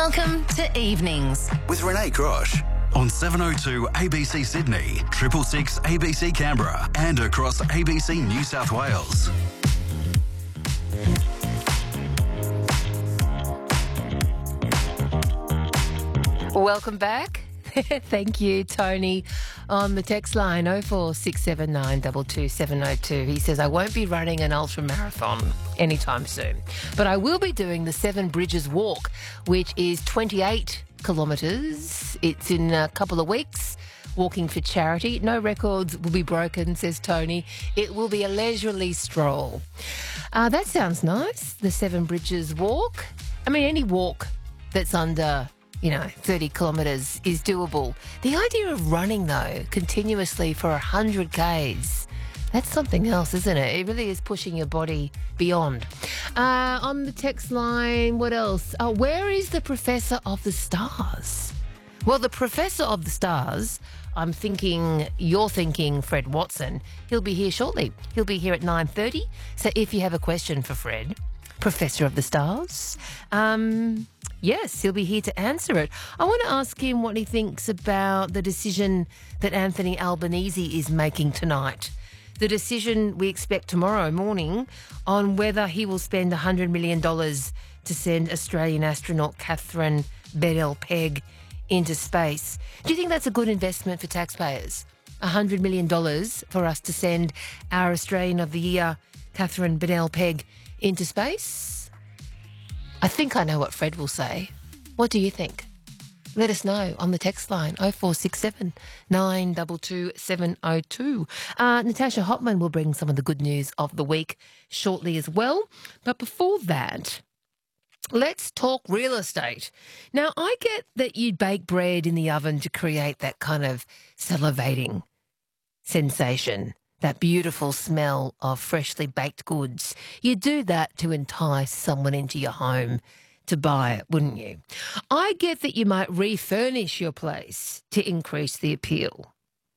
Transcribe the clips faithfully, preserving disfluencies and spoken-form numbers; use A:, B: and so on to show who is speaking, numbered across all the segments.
A: Welcome to Evenings
B: with Renee Grosh on seven oh two A B C Sydney, triple six A B C Canberra, and across A B C New South Wales.
C: Welcome back. Thank you, Tony, on the text line oh four six seven nine two two seven oh two. He says, I won't be running an ultra marathon anytime soon, but I will be doing the Seven Bridges Walk, which is twenty-eight kilometres. It's in a couple of weeks. Walking for charity. No records will be broken, says Tony. It will be a leisurely stroll. Uh, that sounds nice, the Seven Bridges Walk. I mean, any walk that's under, you know, thirty kilometres is doable. The idea of running, though, continuously for one hundred kays, that's something else, isn't it? It really is pushing your body beyond. Uh, on the text line, what else? Oh, where is the Professor of the Stars? Well, the Professor of the Stars, I'm thinking, you're thinking Fred Watson. He'll be here shortly. He'll be here at nine thirty. So if you have a question for Fred, Professor of the Stars, um... yes, he'll be here to answer it. I want to ask him what he thinks about the decision that Anthony Albanese is making tonight. The decision we expect tomorrow morning on whether he will spend one hundred million dollars to send Australian astronaut Catherine Bedell-Pegg into space. Do you think that's a good investment for taxpayers? one hundred million dollars for us to send our Australian of the Year, Catherine Bedell-Pegg, into space? I think I know what Fred will say. What do you think? Let us know on the text line oh four six seven nine two two seven oh two. Uh, Natasha Hotman will bring some of the good news of the week shortly as well. But before that, let's talk real estate. Now, I get that you bake bread in the oven to create that kind of salivating sensation, that beautiful smell of freshly baked goods. You do that to entice someone into your home to buy it, wouldn't you? I get that you might refurnish your place to increase the appeal.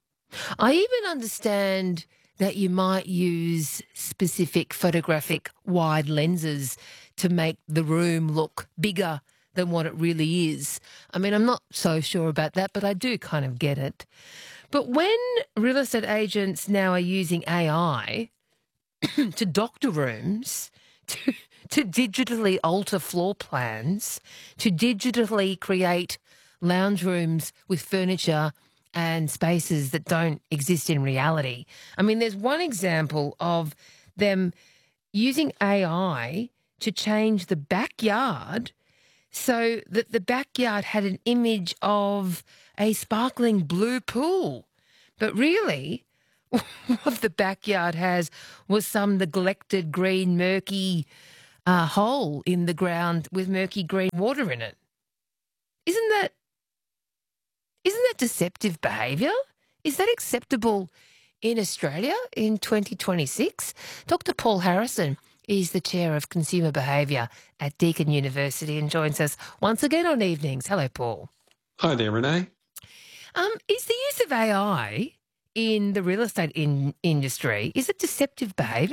C: I even understand that you might use specific photographic wide lenses to make the room look bigger than what it really is. I mean, I'm not so sure about that, but I do kind of get it. But when real estate agents now are using A I to doctor rooms, to, to digitally alter floor plans, to digitally create lounge rooms with furniture and spaces that don't exist in reality. I mean, there's one example of them using A I to change the backyard so that the backyard had an image of a sparkling blue pool. But really, what the backyard has was some neglected green murky uh, hole in the ground with murky green water in it. Isn't that, isn't that deceptive behaviour? Is that acceptable in Australia in twenty twenty-six? Doctor Paul Harrison is the Chair of Consumer Behaviour at Deakin University and joins us once again on Evenings. Hello, Paul.
D: Hi there, Renee.
C: Um, is the use of A I in the real estate in- industry, is it deceptive behaviour?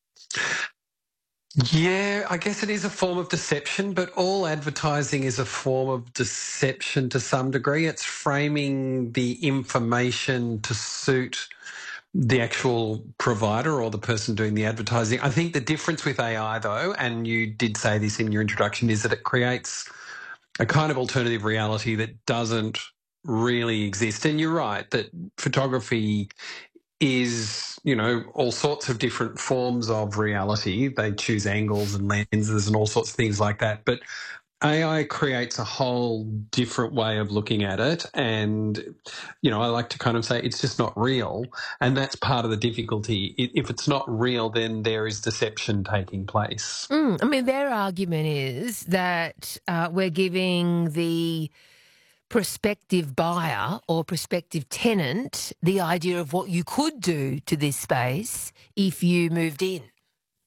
D: Yeah, I guess it is a form of deception, but all advertising is a form of deception to some degree. It's framing the information to suit the actual provider or the person doing the advertising. I think the difference with A I, though, and you did say this in your introduction, is that it creates a kind of alternative reality that doesn't really exist. And you're right that photography is, you know, all sorts of different forms of reality. They choose angles and lenses and all sorts of things like that. But A I creates a whole different way of looking at it. And, you know, I like to kind of say it's just not real. And that's part of the difficulty. If it's not real, then there is deception taking place.
C: Mm, I mean, their argument is that uh, we're giving the prospective buyer or prospective tenant the idea of what you could do to this space if you moved in.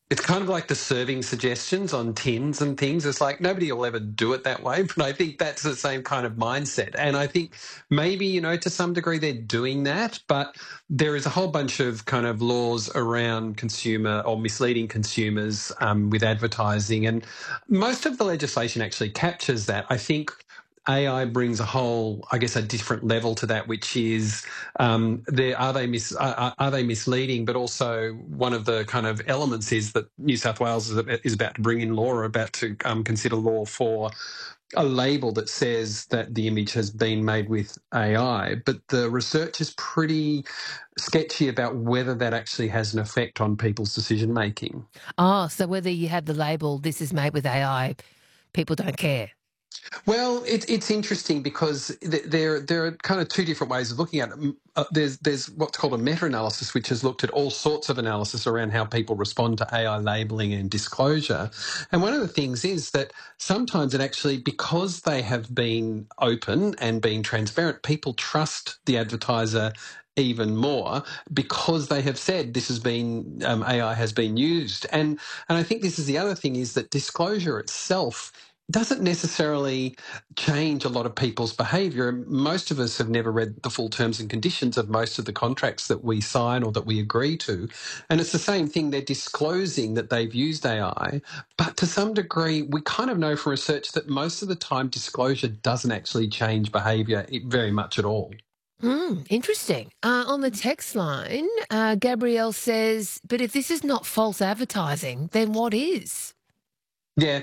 D: It's kind of like the serving suggestions on tins and things. It's like nobody will ever do it that way, but I think that's the same kind of mindset. And I think maybe, you know, to some degree they're doing that, but there is a whole bunch of kind of laws around consumer or misleading consumers um, with advertising. And most of the legislation actually captures that. I think A I brings a whole, I guess, a different level to that, which is um, there are they mis, are, are they misleading? But also one of the kind of elements is that New South Wales is, is about to bring in law or about to um, consider law for a label that says that the image has been made with A I. But the research is pretty sketchy about whether that actually has an effect on people's decision making.
C: Oh, so whether you have the label, this is made with A I, people don't care.
D: Well, it, it's interesting because th- there there are kind of two different ways of looking at it. Uh, there's there's what's called a meta-analysis, which has looked at all sorts of analysis around how people respond to A I labelling and disclosure. And one of the things is that sometimes it actually, because they have been open and been transparent, people trust the advertiser even more because they have said this has been um, A I has been used. And and I think this is the other thing is that disclosure itself doesn't necessarily change a lot of people's behaviour. Most of us have never read the full terms and conditions of most of the contracts that we sign or that we agree to. And it's the same thing. They're disclosing that they've used A I, but to some degree, we kind of know from research that most of the time disclosure doesn't actually change behaviour very much at all.
C: Mm, interesting. Uh, on the text line, uh, Gabrielle says, but if this is not false advertising, then what is?
D: Yeah.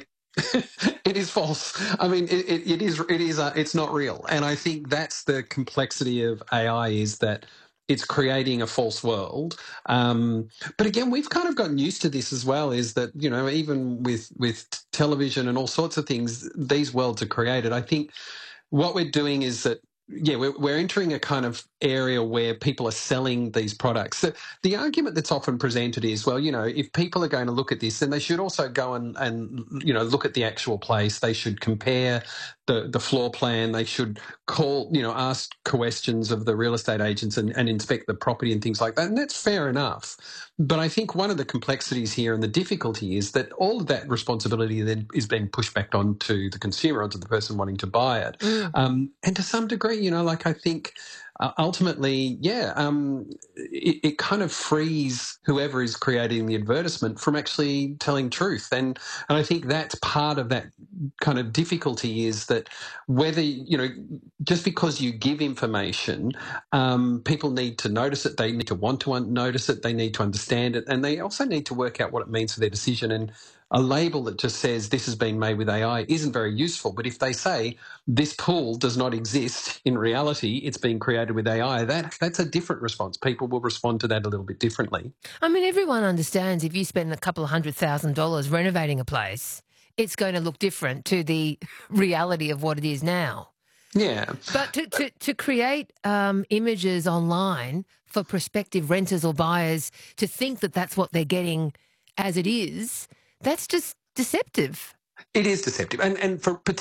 D: It is false. I mean, it, it, it is. It is. Uh, it's not real, and I think that's the complexity of A I is that it's creating a false world. Um, but again, we've kind of gotten used to this as well. Is that you know even with with television and all sorts of things, these worlds are created. I think what we're doing is that. Yeah, we're, we're entering a kind of area where people are selling these products. So the argument that's often presented is, well, you know, if people are going to look at this, then they should also go and, and you know, look at the actual place. They should compare the, the floor plan. They should call, you know, ask questions of the real estate agents and, and inspect the property and things like that. And that's fair enough. But I think one of the complexities here and the difficulty is that all of that responsibility then is being pushed back onto the consumer, onto the person wanting to buy it. Mm. Um, and to some degree, you know, like I think uh, ultimately, yeah, um, it, it kind of frees whoever is creating the advertisement from actually telling truth. And, and I think that's part of that kind of difficulty is that whether, you know, just because you give information, um, people need to notice it. They need to want to un- notice it. They need to understand it. And they also need to work out what it means for their decision. And a label that just says this has been made with A I isn't very useful. But if they say this pool does not exist in reality, it's been created with A I, that that's a different response. People will respond to that a little bit differently.
C: I mean, everyone understands if you spend a couple of hundred thousand dollars renovating a place, it's going to look different to the reality of what it is now.
D: Yeah.
C: But to, to, to create um, images online for prospective renters or buyers to think that that's what they're getting as it is, that's just deceptive.
D: It is deceptive. And, and for